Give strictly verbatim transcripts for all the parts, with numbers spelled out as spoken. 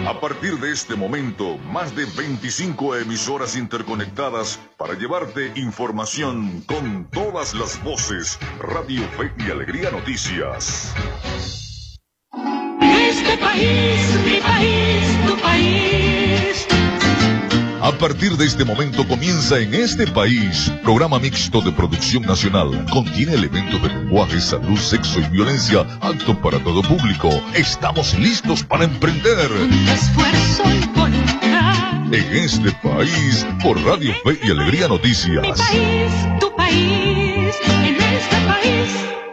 A partir de este momento, más de veinticinco emisoras interconectadas para llevarte información con todas las voces. Radio Fe y Alegría Noticias. Este país, mi país, tu país. A partir de este momento comienza En Este País, programa mixto de producción nacional. Contiene elementos de lenguaje, salud, sexo y violencia, apto para todo público. Estamos listos para emprender. Esfuerzo y voluntad. En Este País, por Radio Fe y Alegría Noticias. Mi país, tu país, en este país.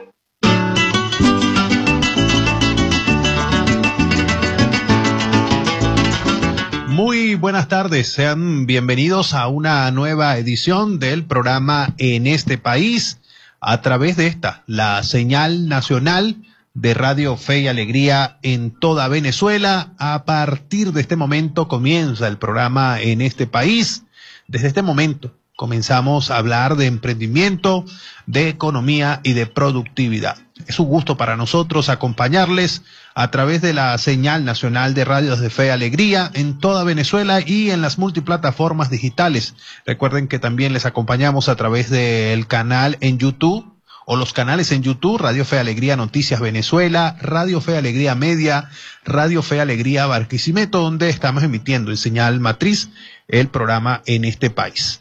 Muy buenas tardes, sean bienvenidos a una nueva edición del programa En Este País, a través de esta, la señal nacional de Radio Fe y Alegría en toda Venezuela. A partir de este momento comienza el programa En Este País. Desde este momento comenzamos a hablar de emprendimiento, de economía y de productividad. Es un gusto para nosotros acompañarles a través de la señal nacional de radios de Fe y Alegría en toda Venezuela y en las multiplataformas digitales. Recuerden que también les acompañamos a través del canal en YouTube o los canales en YouTube, Radio Fe y Alegría Noticias Venezuela, Radio Fe y Alegría Media, Radio Fe y Alegría Barquisimeto, donde estamos emitiendo en señal matriz el programa En Este País.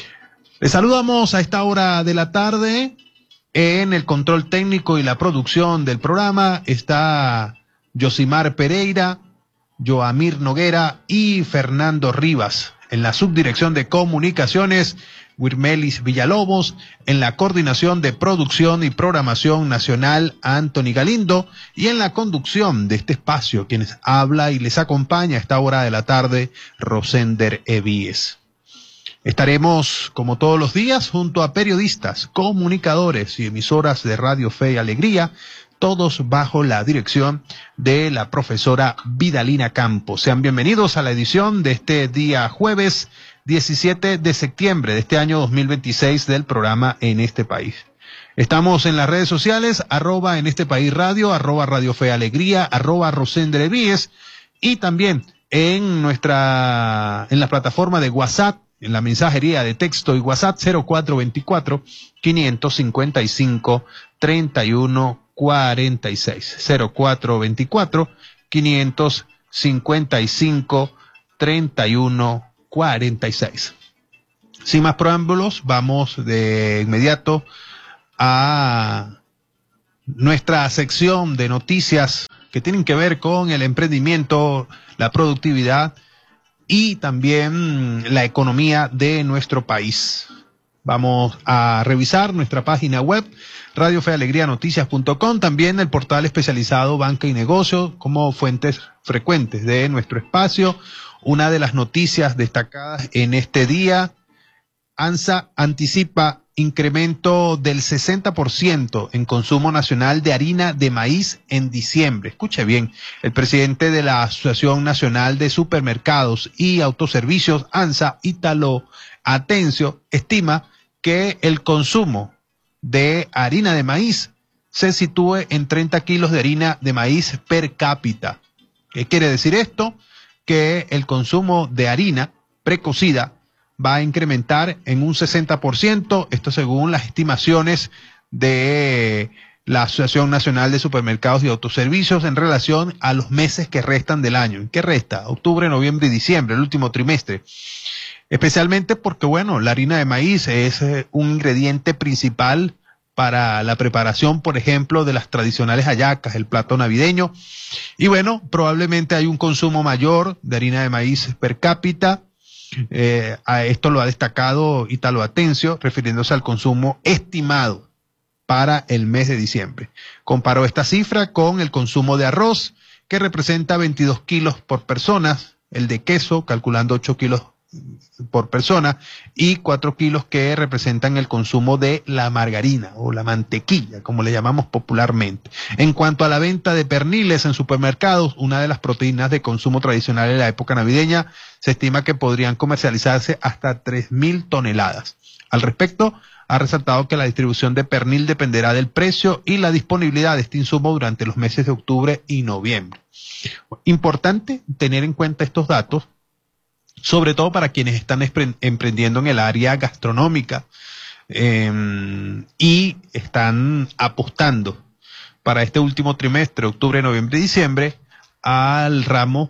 Les saludamos a esta hora de la tarde. En el control técnico y la producción del programa está Yosimar Pereira, Joamir Noguera y Fernando Rivas. En la subdirección de comunicaciones, Wirmelis Villalobos. En la coordinación de producción y programación nacional, Anthony Galindo. Y en la conducción de este espacio, quienes habla y les acompaña a esta hora de la tarde, Rosender Evíes. Estaremos, como todos los días, junto a periodistas, comunicadores y emisoras de Radio Fe y Alegría, todos bajo la dirección de la profesora Vidalina Campos. Sean bienvenidos a la edición de este día jueves diecisiete de septiembre de este año dos mil veintiséis del programa En Este País. Estamos en las redes sociales, arroba En Este País Radio, arroba Radio Fe y Alegría, arroba Rosender Evíes, y también en nuestra, en la plataforma de WhatsApp, en la mensajería de texto y WhatsApp cero cuatro veinticuatro, quinientos cincuenta y cinco, treinta y uno cuarenta y seis. cero cuatro veinticuatro, quinientos cincuenta y cinco, treinta y uno cuarenta y seis. Sin más preámbulos, vamos de inmediato a nuestra sección de noticias que tienen que ver con el emprendimiento, la productividad y también la economía de nuestro país. Vamos a revisar nuestra página web, radio fe alegría noticias punto com, también el portal especializado Banca y Negocio como fuentes frecuentes de nuestro espacio. Una de las noticias destacadas en este día, ANSA anticipa incremento del sesenta por ciento en consumo nacional de harina de maíz en diciembre. Escuche bien, el presidente de la Asociación Nacional de Supermercados y Autoservicios, ANSA, Ítalo Atencio, estima que el consumo de harina de maíz se sitúe en treinta kilos de harina de maíz per cápita. ¿Qué quiere decir esto? Que el consumo de harina precocida va a incrementar en un sesenta por ciento, esto según las estimaciones de la Asociación Nacional de Supermercados y Autoservicios en relación a los meses que restan del año. ¿En qué resta? Octubre, noviembre y diciembre, el último trimestre. Especialmente porque, bueno, la harina de maíz es eh, un ingrediente principal para la preparación, por ejemplo, de las tradicionales hallacas, el plato navideño. Y bueno, probablemente hay un consumo mayor de harina de maíz per cápita. Eh, a esto lo ha destacado Ítalo Atencio, refiriéndose al consumo estimado para el mes de diciembre. Comparó esta cifra con el consumo de arroz, que representa veintidós kilos por persona, el de queso, calculando ocho kilos por persona, y cuatro kilos que representan el consumo de la margarina o la mantequilla, como le llamamos popularmente. En cuanto a la venta de perniles en supermercados, una de las proteínas de consumo tradicional en la época navideña, se estima que podrían comercializarse hasta tres mil toneladas. Al respecto, ha resaltado que la distribución de pernil dependerá del precio y la disponibilidad de este insumo durante los meses de octubre y noviembre. Importante tener en cuenta estos datos, sobre todo para quienes están emprendiendo en el área gastronómica eh, y están apostando para este último trimestre, octubre, noviembre y diciembre, al ramo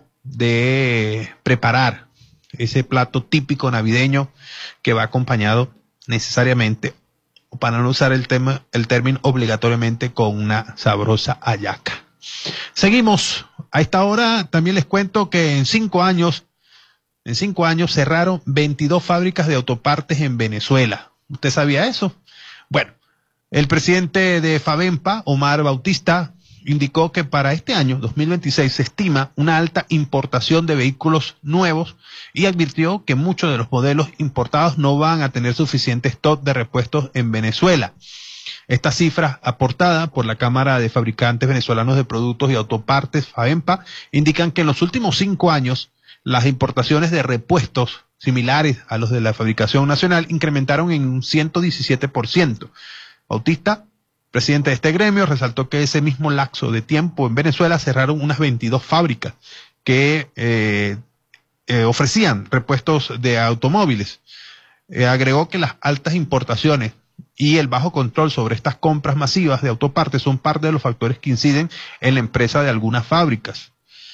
de preparar ese plato típico navideño que va acompañado necesariamente, o para no usar el, tema, el término obligatoriamente, con una sabrosa hallaca. Seguimos. A esta hora también les cuento que en cinco años, en cinco años cerraron veintidós fábricas de autopartes en Venezuela. ¿Usted sabía eso? Bueno, el presidente de Favempa, Omar Bautista, indicó que para este año, dos mil veintiséis, se estima una alta importación de vehículos nuevos y advirtió que muchos de los modelos importados no van a tener suficiente stock de repuestos en Venezuela. Esta cifra, aportada por la Cámara de Fabricantes Venezolanos de Productos y Autopartes, Favempa, indican que en los últimos cinco años las importaciones de repuestos similares a los de la fabricación nacional incrementaron en un ciento diecisiete por ciento. Bautista, presidente de este gremio, resaltó que ese mismo lapso de tiempo en Venezuela cerraron unas veintidós fábricas que eh, eh, ofrecían repuestos de automóviles. Eh, agregó que las altas importaciones y el bajo control sobre estas compras masivas de autopartes son parte de los factores que inciden en la empresa de algunas fábricas.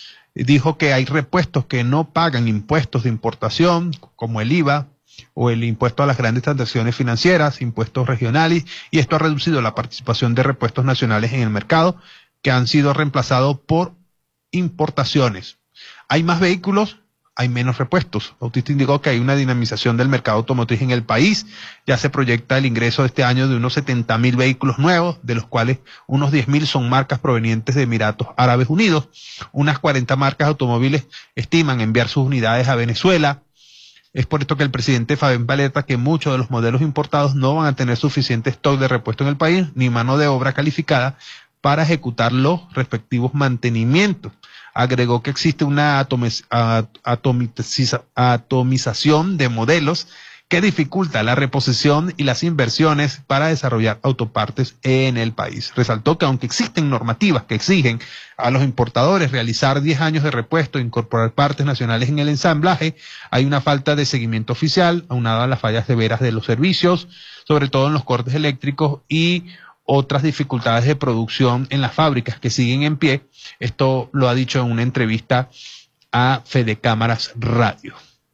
Dijo que hay repuestos que no pagan impuestos de importación, como el I V A o el impuesto a las grandes transacciones financieras, impuestos regionales, y esto ha reducido la participación de repuestos nacionales en el mercado, que han sido reemplazados por importaciones. Hay más vehículos, hay menos repuestos. Bautista indicó que hay una dinamización del mercado automotriz en el país. Ya se proyecta el ingreso de este año de unos setenta mil vehículos nuevos, de los cuales unos diez mil son marcas provenientes de Emiratos Árabes Unidos. Unas cuarenta marcas de automóviles estiman enviar sus unidades a Venezuela. Es por esto que el presidente Favempa alerta que muchos de los modelos importados no van a tener suficiente stock de repuesto en el país, ni mano de obra calificada para ejecutar los respectivos mantenimientos. Agregó que existe una atomiz, atomiza, atomización de modelos que dificulta la reposición y las inversiones para desarrollar autopartes en el país. Resaltó que aunque existen normativas que exigen a los importadores realizar diez años de repuesto e incorporar partes nacionales en el ensamblaje, hay una falta de seguimiento oficial, aunada a las fallas severas de los servicios, sobre todo en los cortes eléctricos y otras dificultades de producción en las fábricas que siguen en pie. Esto lo ha dicho en una entrevista a Fede Cámaras Radio.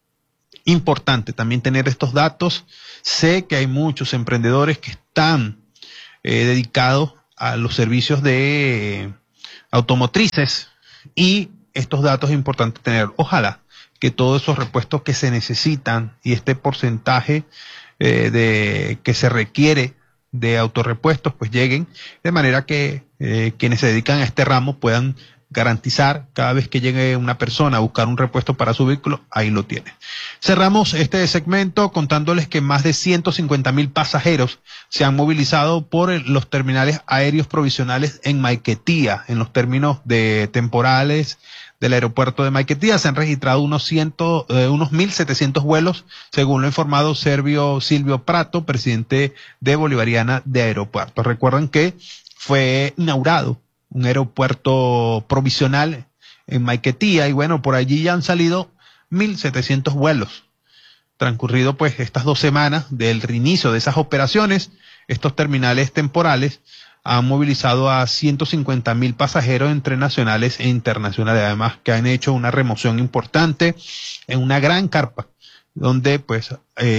Importante también tener estos datos. Sé que hay muchos emprendedores que están eh, dedicados a los servicios de eh, automotrices, y estos datos es importante tener. Ojalá que todos esos repuestos que se necesitan y este porcentaje eh, de que se requiere de autorrepuestos pues lleguen, de manera que eh, quienes se dedican a este ramo puedan garantizar cada vez que llegue una persona a buscar un repuesto para su vehículo, ahí lo tiene. Cerramos este segmento contándoles que más de ciento cincuenta mil pasajeros se han movilizado por los terminales aéreos provisionales en Maiquetía. En los términos de temporales del aeropuerto de Maiquetía se han registrado unos, ciento, eh, unos mil setecientos vuelos, según lo ha informado Servio Silvio Prato, presidente de Bolivariana de Aeropuertos. Recuerden que fue inaugurado un aeropuerto provisional en Maiquetía, y bueno, por allí ya han salido mil setecientos vuelos. Transcurrido pues estas dos semanas del reinicio de esas operaciones, estos terminales temporales han movilizado a ciento cincuenta mil pasajeros entre nacionales e internacionales, además que han hecho una remoción importante en una gran carpa, donde pues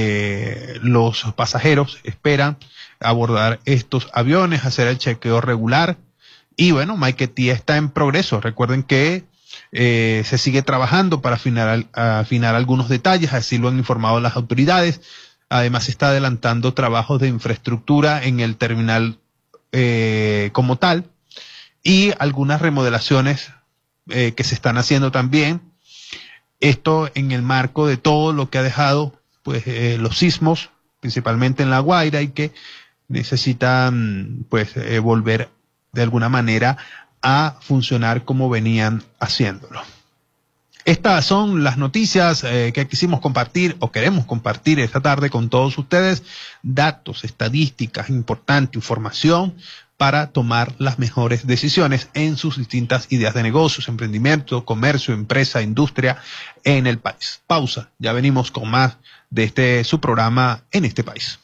eh, los pasajeros esperan abordar estos aviones, hacer el chequeo regular. Y bueno, Maiquetía está en progreso. Recuerden que eh, se sigue trabajando para afinar, afinar algunos detalles, así lo han informado las autoridades. Además, se está adelantando trabajos de infraestructura en el terminal eh, como tal, y algunas remodelaciones eh, que se están haciendo también. Esto en el marco de todo lo que ha dejado pues eh, los sismos, principalmente en La Guaira, y que necesitan pues eh, volver de alguna manera a funcionar como venían haciéndolo. Estas son las noticias eh, que quisimos compartir o queremos compartir esta tarde con todos ustedes. Datos, estadísticas, importante información para tomar las mejores decisiones en sus distintas ideas de negocios, emprendimiento, comercio, empresa, industria en el país. Pausa, ya venimos con más de este su programa En este país.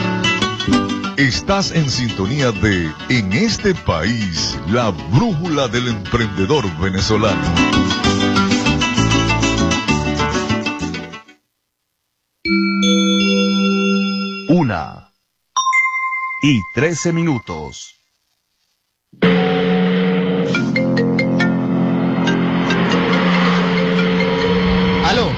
Estás en sintonía de En este país, la brújula del emprendedor venezolano. Una y trece minutos. Aló.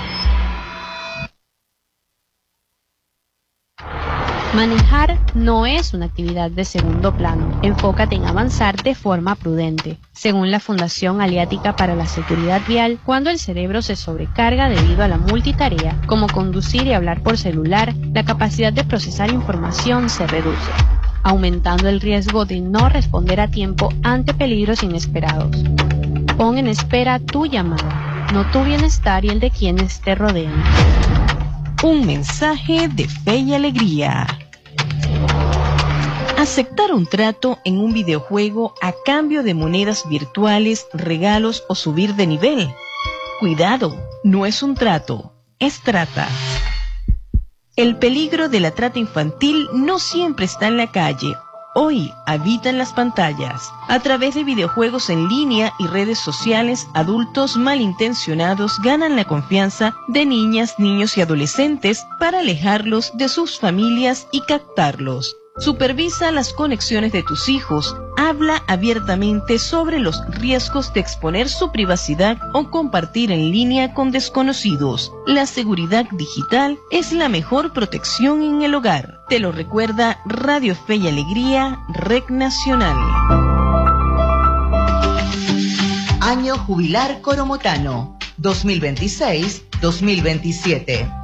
Manejar no es una actividad de segundo plano. Enfócate en avanzar de forma prudente. Según la Fundación Aliática para la Seguridad Vial, cuando el cerebro se sobrecarga debido a la multitarea, como conducir y hablar por celular, la capacidad de procesar información se reduce, aumentando el riesgo de no responder a tiempo ante peligros inesperados. Pon en espera tu llamada, no tu bienestar y el de quienes te rodean. Un mensaje de fe y alegría. Aceptar un trato en un videojuego a cambio de monedas virtuales, regalos o subir de nivel. Cuidado, no es un trato, es trata. El peligro de la trata infantil no siempre está en la calle. Hoy habita en las pantallas. A través de videojuegos en línea y redes sociales, adultos malintencionados ganan la confianza de niñas, niños y adolescentes para alejarlos de sus familias y captarlos. Supervisa las conexiones de tus hijos. Habla abiertamente sobre los riesgos de exponer su privacidad o compartir en línea con desconocidos. La seguridad digital es la mejor protección en el hogar. Te lo recuerda Radio Fe y Alegría, Red Nacional. Año Jubilar Coromotano, dos mil veintiséis dos mil veintisiete.